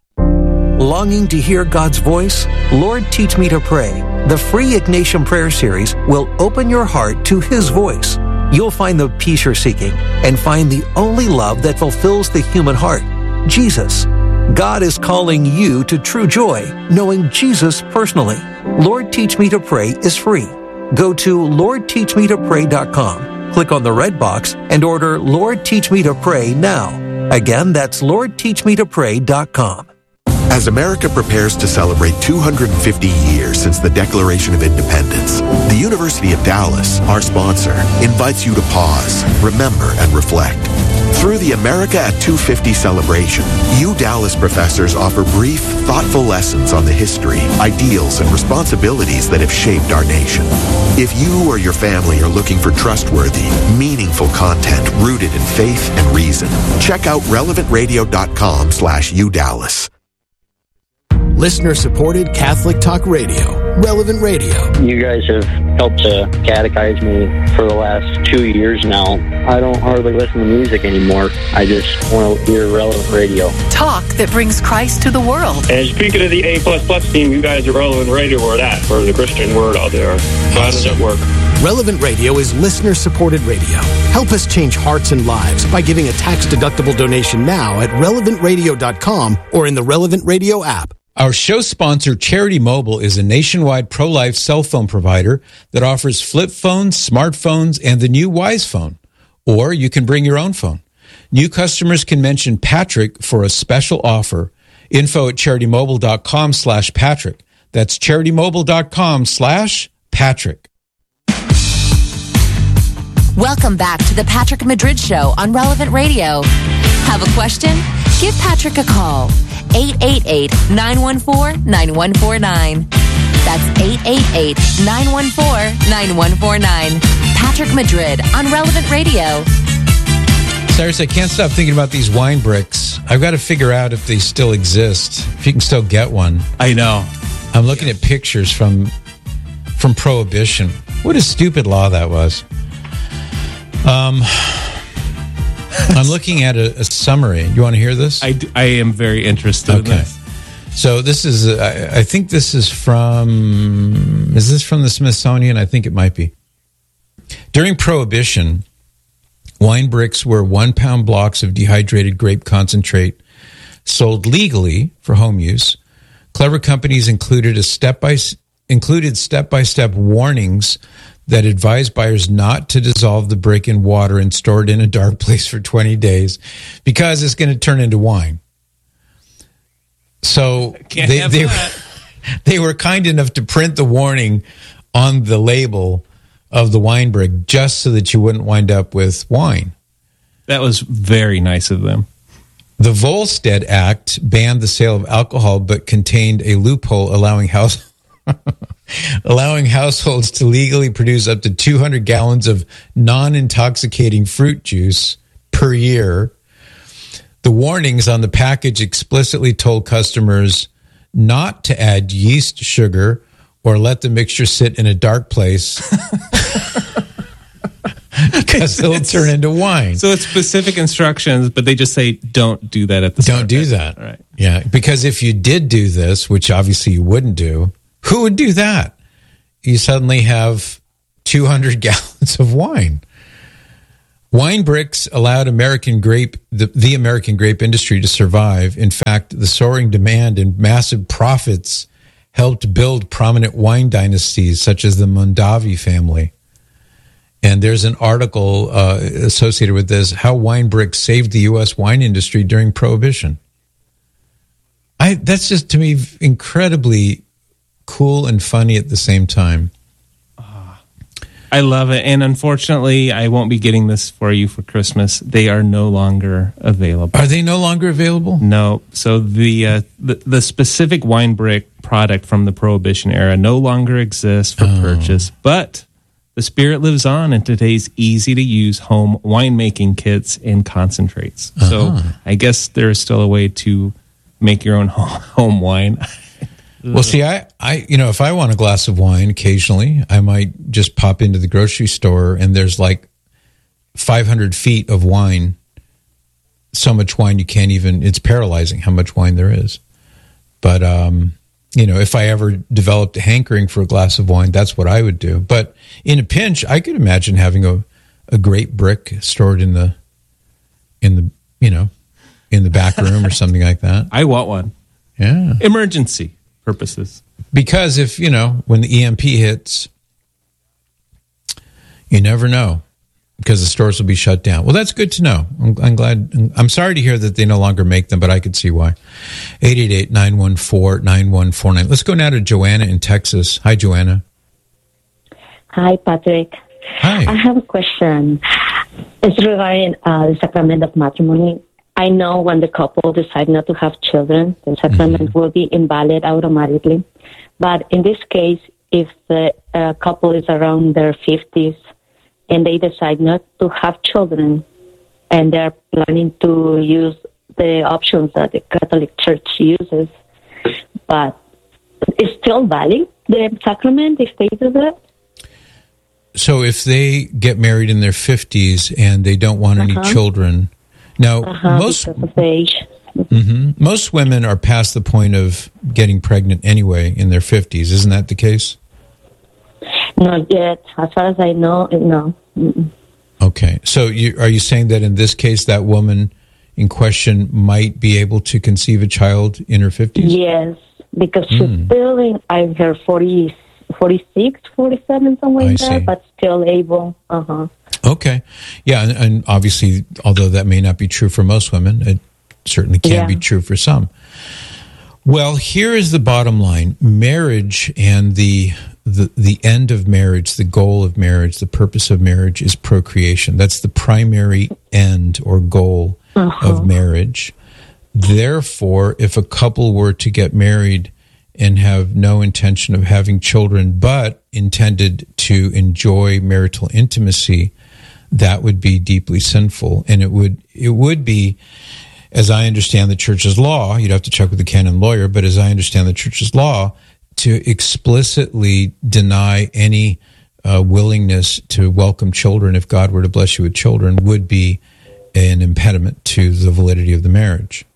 Longing to hear God's voice? Lord, Teach Me to Pray. The free Ignatian Prayer Series will open your heart to His voice. You'll find the peace you're seeking and find the only love that fulfills the human heart, Jesus. God is calling you to true joy, knowing Jesus personally. Lord, Teach Me to Pray is free. Go to lord teach me to pray dot com, click on the red box, and order Lord, Teach Me to Pray now. Again, that's lord teach me to pray dot com. As America prepares to celebrate two hundred fifty years since the Declaration of Independence, the University of Dallas, our sponsor, invites you to pause, remember, and reflect. Through the America at two fifty celebration, U Dallas professors offer brief, thoughtful lessons on the history, ideals, and responsibilities that have shaped our nation. If you or your family are looking for trustworthy, meaningful content rooted in faith and reason, check out relevant radio dot com slash U Dallas. Listener-supported Catholic Talk Radio, Relevant Radio. You guys have helped to catechize me for the last two years now. I don't hardly listen to music anymore. I just want to hear Relevant Radio. Talk that brings Christ to the world. And speaking of the A plus plus team, you guys are Relevant Radio or that, for the Christian word out there. So how does it work? Relevant Radio is listener-supported radio. Help us change hearts and lives by giving a tax-deductible donation now at relevant radio dot com or in the Relevant Radio app. Our show sponsor, Charity Mobile, is a nationwide pro-life cell phone provider that offers flip phones, smartphones, and the new Wise Phone. Or you can bring your own phone. New customers can mention Patrick for a special offer. Info at charity mobile dot com slash Patrick. That's charity mobile dot com slash Patrick. Welcome back to the Patrick Madrid Show on Relevant Radio. Have a question? Give Patrick a call. eight eight eight, nine one four, nine one four nine. That's eight eight eight, nine one four, nine one four nine. Patrick Madrid on Relevant Radio. Cyrus, I can't stop thinking about these wine bricks. I've got to figure out if they still exist, if you can still get one. I know. I'm looking at pictures from from Prohibition. What a stupid law that was. Um... I'm looking at a, a summary. You want to hear this? I, I am very interested okay. in this. So this is, uh, I think this is from, is this from the Smithsonian? I think it might be. During Prohibition, wine bricks were one-pound blocks of dehydrated grape concentrate sold legally for home use. Clever companies included a step-by included step-by-step warnings that advised buyers not to dissolve the brick in water and store it in a dark place for twenty days because it's going to turn into wine. So Can't they have they, that. they were kind enough to print the warning on the label of the wine brick just so that you wouldn't wind up with wine. That was very nice of them. The Volstead Act banned the sale of alcohol but contained a loophole allowing house allowing households to legally produce up to two hundred gallons of non-intoxicating fruit juice per year. The warnings on the package explicitly told customers not to add yeast, sugar, or let the mixture sit in a dark place because it'll turn into wine. So it's specific instructions, but they just say don't do that at the start. Don't do that. Right. Yeah, because if you did do this, which obviously you wouldn't do, who would do that? You suddenly have two hundred gallons of wine. Wine bricks allowed American grape, the, the American grape industry to survive. In fact, the soaring demand and massive profits helped build prominent wine dynasties such as the Mondavi family. And there's an article uh, associated with this, how wine bricks saved the U S wine industry during Prohibition. I that's just, to me, incredibly cool and funny at the same time. I love it. And unfortunately, I won't be getting this for you for Christmas. They are no longer available. Are they no longer available? No. So the uh, the, the specific wine brick product from the Prohibition era no longer exists for oh. purchase, but the spirit lives on in today's easy-to-use home winemaking kits and concentrates. Uh-huh. So I guess there is still a way to make your own home wine. Well, see, I, I, you know, if I want a glass of wine occasionally, I might just pop into the grocery store and there's like five hundred feet of wine. So much wine you can't even, it's paralyzing how much wine there is. But, um, you know, if I ever developed a hankering for a glass of wine, that's what I would do. But in a pinch, I could imagine having a, a great brick stored in the, in the, you know, in the back room or something like that. I want one. Yeah. Emergency purposes. Because if, you know, when the E M P hits, you never know, because the stores will be shut down. Well, that's good to know. I'm, I'm glad. I'm sorry to hear that they no longer make them, but I could see why. eight eight eight, nine one four, nine one four nine. Let's go now to Joanna in Texas. Hi, Joanna. Hi, Patrick. Hi. I have a question. It's regarding uh, the sacrament of matrimony. I know when the couple decide not to have children, the sacrament mm-hmm. will be invalid automatically. But in this case, if the uh, couple is around their fifties and they decide not to have children and they're planning to use the options that the Catholic Church uses, but it's still valid, the sacrament, if they do that? So if they get married in their fifties and they don't want uh-huh. any children... Now, uh-huh, most mm-hmm, most women are past the point of getting pregnant anyway in their fifties. Isn't that the case? Not yet. As far as I know, no. Mm-mm. Okay. So you, are you saying that in this case, that woman in question might be able to conceive a child in her fifties? Yes, because she's mm. still in uh, her forties, forty-six, forty-seven, somewhere in there, but still able. Uh-huh. Okay. Yeah, and, and obviously, although that may not be true for most women, it certainly can yeah. be true for some. Well, here is the bottom line. Marriage and the, the the end of marriage, the goal of marriage, the purpose of marriage is procreation. That's the primary end or goal uh-huh. of marriage. Therefore, if a couple were to get married and have no intention of having children, but intended to enjoy marital intimacy, that would be deeply sinful. And it would it would be, as I understand the church's law, you'd have to check with the canon lawyer, but as I understand the church's law, to explicitly deny any uh, willingness to welcome children, if God were to bless you with children, would be an impediment to the validity of the marriage.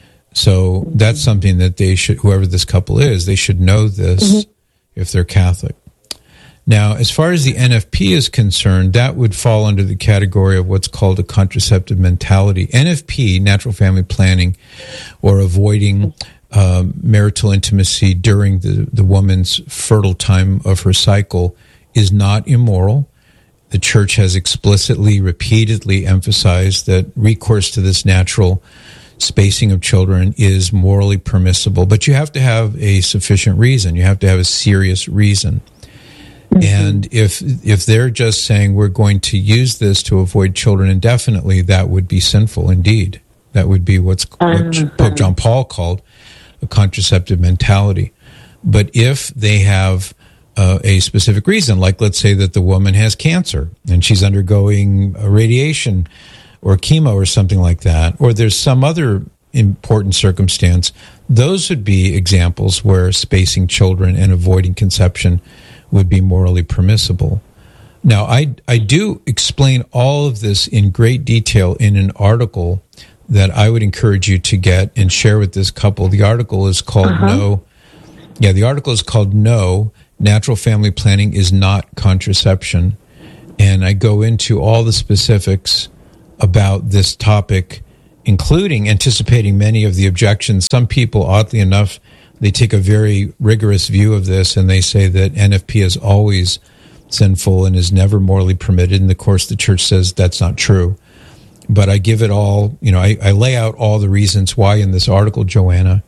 So that's something that they should, whoever this couple is, they should know this mm-hmm. if they're Catholic. Now, as far as the N F P is concerned, that would fall under the category of what's called a contraceptive mentality. N F P, natural family planning, or avoiding um, marital intimacy during the, the woman's fertile time of her cycle, is not immoral. The church has explicitly, repeatedly emphasized that recourse to this natural spacing of children is morally permissible, but you have to have a sufficient reason. You have to have a serious reason. Mm-hmm. And if if they're just saying we're going to use this to avoid children indefinitely, that would be sinful indeed. That would be what's what uh-huh. Pope John Paul called a contraceptive mentality. But if they have uh, a specific reason, like let's say that the woman has cancer and she's undergoing a radiation or chemo or something like that, or there's some other important circumstance, those would be examples where spacing children and avoiding conception would be morally permissible. Now, I, I do explain all of this in great detail in an article that I would encourage you to get and share with this couple. The article is called uh-huh. No. Yeah, the article is called No, Natural Family Planning is Not Contraception. And I go into all the specifics about this topic, including anticipating many of the objections. Some people, oddly enough, they take a very rigorous view of this, and they say that N F P is always sinful and is never morally permitted. And of course, the church says that's not true. But I give it all, you know, I, I lay out all the reasons why in this article, Joanna.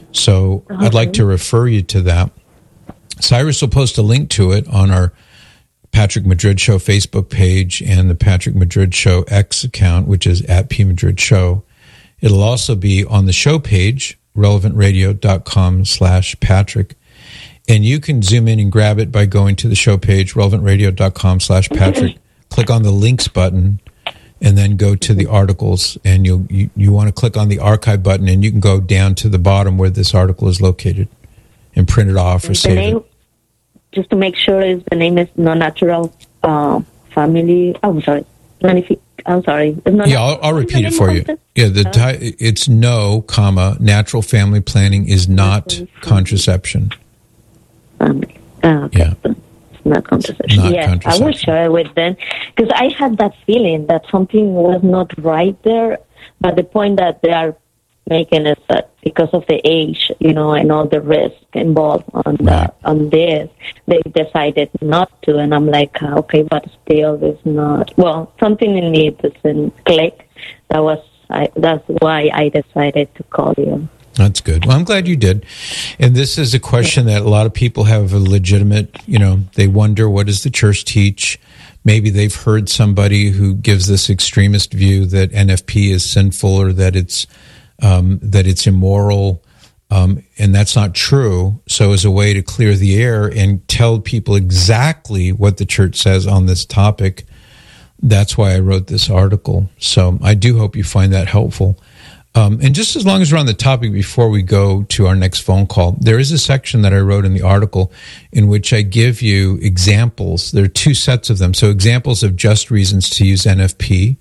So okay. I'd like to refer you to that. Cyrus will post a link to it on our Patrick Madrid Show Facebook page and the Patrick Madrid Show X account, which is at P Madrid Show. It'll also be on the show page, relevantradio.com slash Patrick. And you can zoom in and grab it by going to the show page, relevantradio.com slash Patrick. Click on the links button, and then go to the articles, and you'll, you you want to click on the archive button, and you can go down to the bottom where this article is located and print it off or the save name, it. Just to make sure, is the name is No Natural uh, Family. Oh, I'm sorry. Magnific- I'm sorry. It's yeah, I'll, I'll repeat it for you. Yeah, the uh, ti- it's no, comma, natural family planning is not contraception. Family. Uh, okay. Yeah. Not contraception. Not yes, contraception. I will share it with them because I had that feeling that something was not right there. But the point that they are making is that because of the age, you know, and all the risk involved on the, on this, they decided not to. And I'm like, okay, but still, it's not. Well, something in me doesn't click. That was I, that's why I decided to call you. That's good. Well, I'm glad you did. And this is a question that a lot of people have a legitimate, you know, they wonder, what does the church teach? Maybe they've heard somebody who gives this extremist view that N F P is sinful or that it's um, that it's immoral, um, and that's not true. So as a way to clear the air and tell people exactly what the church says on this topic, that's why I wrote this article. So I do hope you find that helpful. Um, and just as long as we're on the topic, before we go to our next phone call, there is a section that I wrote in the article in which I give you examples. There are two sets of them. So examples of just reasons to use N F P.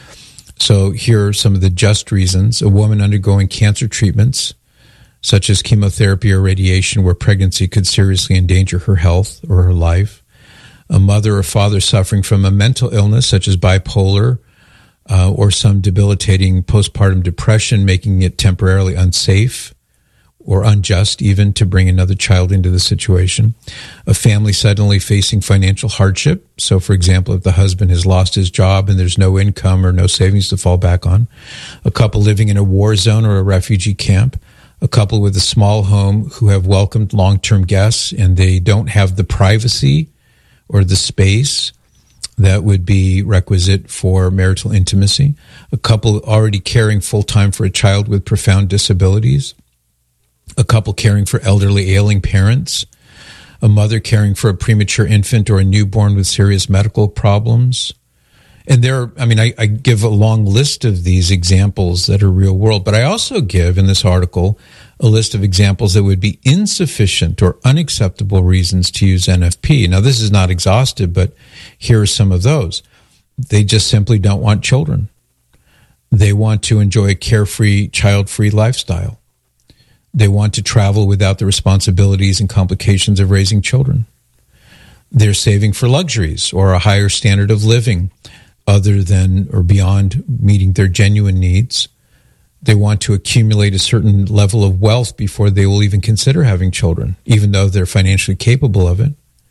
So here are some of the just reasons. A woman undergoing cancer treatments, such as chemotherapy or radiation, where pregnancy could seriously endanger her health or her life. A mother or father suffering from a mental illness, such as bipolar, Uh, or some debilitating postpartum depression, making it temporarily unsafe or unjust even to bring another child into the situation. A family suddenly facing financial hardship. So, for example, if the husband has lost his job and there's no income or no savings to fall back on. A couple living in a war zone or a refugee camp. A couple with a small home who have welcomed long-term guests and they don't have the privacy or the space that would be requisite for marital intimacy. A couple already caring full-time for a child with profound disabilities. A couple caring for elderly ailing parents. A mother caring for a premature infant or a newborn with serious medical problems. And there, I mean, I, I give a long list of these examples that are real world, but I also give in this article a list of examples that would be insufficient or unacceptable reasons to use N F P. Now, this is not exhaustive, but here are some of those. They just simply don't want children. They want to enjoy a carefree, child-free lifestyle. They want to travel without the responsibilities and complications of raising children. They're saving for luxuries or a higher standard of living other than or beyond meeting their genuine needs. They want to accumulate a certain level of wealth before they will even consider having children, even though they're financially capable of it.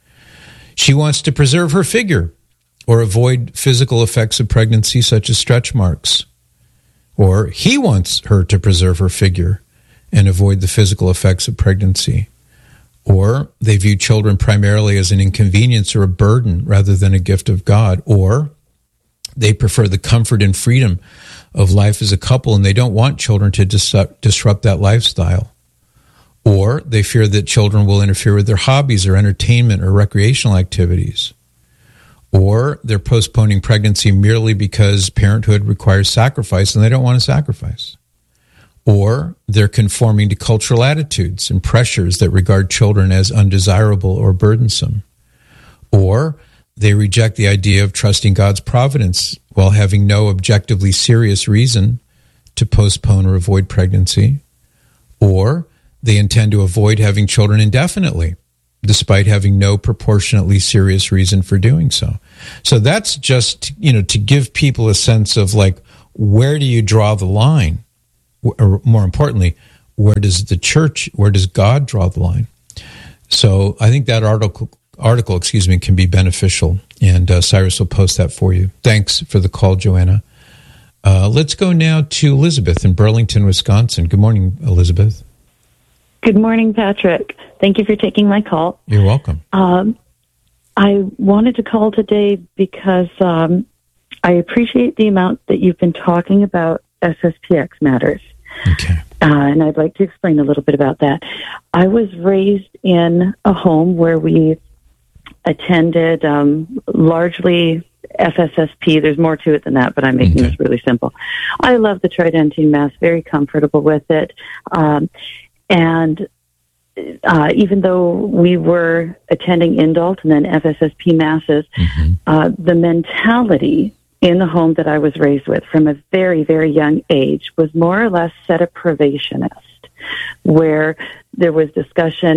She wants to preserve her figure or avoid physical effects of pregnancy, such as stretch marks. Or he wants her to preserve her figure and avoid the physical effects of pregnancy. Or they view children primarily as an inconvenience or a burden rather than a gift of God. Or they prefer the comfort and freedom of life as a couple, and they don't want children to dis- disrupt that lifestyle. Or they fear that children will interfere with their hobbies or entertainment or recreational activities. Or they're postponing pregnancy merely because parenthood requires sacrifice and they don't want to sacrifice. Or they're conforming to cultural attitudes and pressures that regard children as undesirable or burdensome. Or they reject the idea of trusting God's providence while having no objectively serious reason to postpone or avoid pregnancy. Or they intend to avoid having children indefinitely, despite having no proportionately serious reason for doing so. So that's just, you know, to give people a sense of like, where do you draw the line? Or more importantly, where does the church, where does God draw the line? So I think that article, article, excuse me, can be beneficial, and uh, Cyrus will post that for you. Thanks for the call, Joanna. Uh, let's go now to Elizabeth in Burlington, Wisconsin. Good morning, Elizabeth. Good morning, Patrick. Thank you for taking my call. You're welcome. Um, I wanted to call today because um, I appreciate the amount that you've been talking about S S P X matters. Okay. Uh, and I'd like to explain a little bit about that. I was raised in a home where we attended um, largely F S S P. There's more to it than that, but I'm making okay. this really simple. I love the Tridentine Mass, very comfortable with it. Um, and uh, even though we were attending Indult and then F S S P Masses, mm-hmm. uh, the mentality in the home that I was raised with from a very, very young age was more or less sedeprivationist, where there was discussion,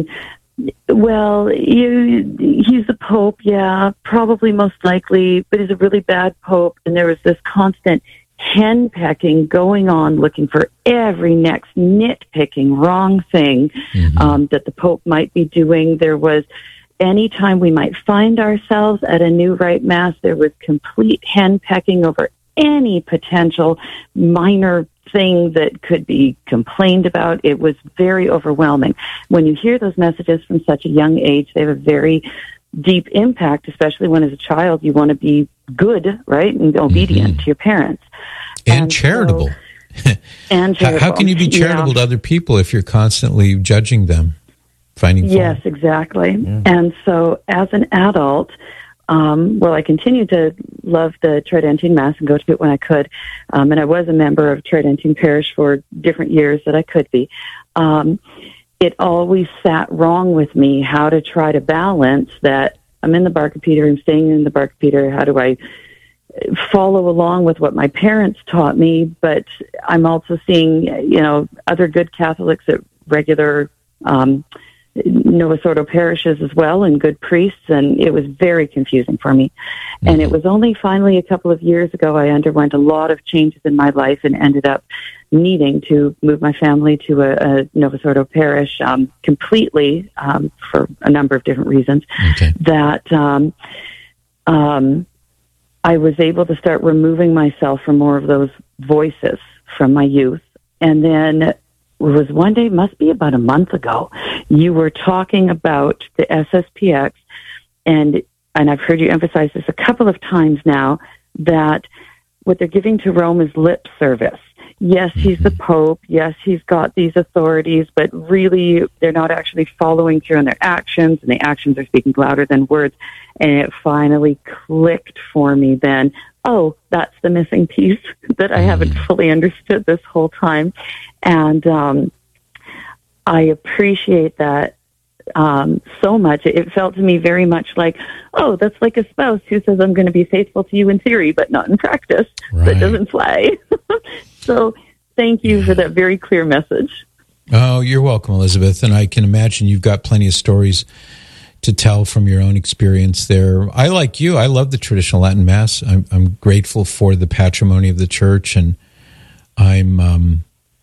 well, you, he's the Pope, yeah, probably most likely, but he's a really bad Pope. And there was this constant henpecking going on, looking for every next nitpicking wrong thing mm-hmm. um, that the Pope might be doing. There was anytime we might find ourselves at a new rite mass, there was complete henpecking over any potential minor thing that could be complained about. It was very overwhelming. When you hear those messages from such a young age, they have a very deep impact, especially when as a child you want to be good, right, and obedient mm-hmm. to your parents. And, and charitable. So, and charitable. How can you be charitable yeah. to other people if you're constantly judging them? Finding yes, fault. Exactly. Yeah. And so as an adult, um, well, I continued to love the Tridentine Mass and go to it when I could. Um, and I was a member of Tridentine Parish for different years that I could be. Um, it always sat wrong with me how to try to balance that. I'm in the Barcapeter, I'm staying in the Barcapeter. How do I follow along with what my parents taught me? But I'm also seeing, you know, other good Catholics at regular um Novus Ordo parishes as well, and good priests, and it was very confusing for me. Mm-hmm. And it was only finally a couple of years ago I underwent a lot of changes in my life and ended up needing to move my family to a, a Novus Ordo parish um, completely um, for a number of different reasons. Okay. That um, um, I was able to start removing myself from more of those voices from my youth. And then it was one day, must be about a month ago, you were talking about the S S P X, and and I've heard you emphasize this a couple of times now, that what they're giving to Rome is lip service. Yes, he's the Pope. Yes, he's got these authorities, but really they're not actually following through on their actions, and the actions are speaking louder than words. And it finally clicked for me then, oh, that's the missing piece that I haven't fully understood this whole time. And um, I appreciate that um, so much. It felt to me very much like, oh, that's like a spouse who says, I'm going to be faithful to you in theory, but not in practice. Right. That doesn't fly. So thank you for that very clear message. Oh, you're welcome, Elizabeth. And I can imagine you've got plenty of stories to tell from your own experience there. I, like you, I love the traditional Latin Mass. I'm, I'm grateful for the patrimony of the church, and I'm um,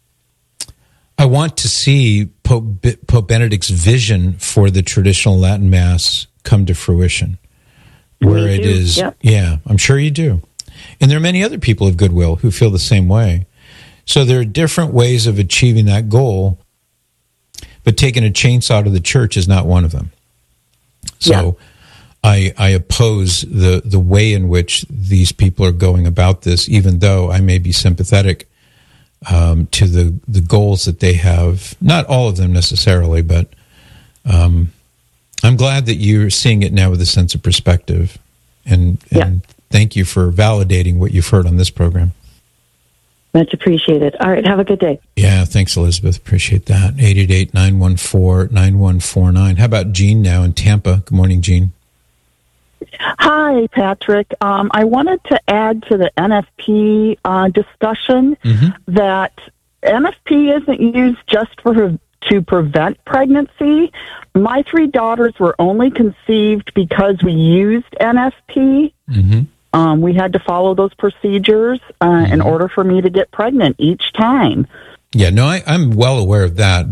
I want to see Pope, Pope Benedict's vision for the traditional Latin Mass come to fruition, where it is. Yep. Yeah, I'm sure you do. And there are many other people of goodwill who feel the same way. So there are different ways of achieving that goal, but taking a chainsaw to the church is not one of them. So yeah. I, I oppose the, the way in which these people are going about this, even though I may be sympathetic um, to the, the goals that they have. Not all of them necessarily, but um, I'm glad that you're seeing it now with a sense of perspective. and, and Yeah. thank you for validating what you've heard on this program. Much appreciated. All right. Have a good day. Yeah, thanks, Elizabeth. Appreciate that. eight eight eight, nine one four, nine one four nine. How about Jean now in Tampa? Good morning, Jean. Hi, Patrick. Um, I wanted to add to the N F P uh, discussion Mm-hmm. that N F P isn't used just for to prevent pregnancy. My three daughters were only conceived because we used N F P. Mm-hmm. Um, we had to follow those procedures uh, Mm-hmm. in order for me to get pregnant each time. Yeah, no, I, I'm well aware of that.